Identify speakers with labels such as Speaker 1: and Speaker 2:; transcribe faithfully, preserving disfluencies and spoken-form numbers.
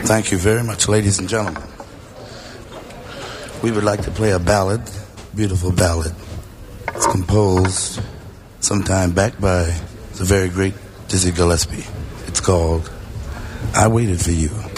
Speaker 1: Thank you very much, ladies and gentlemen. We would like to play a ballad, beautiful ballad. It's composed some time back by the very great Dizzy Gillespie. It's called I Waited for You.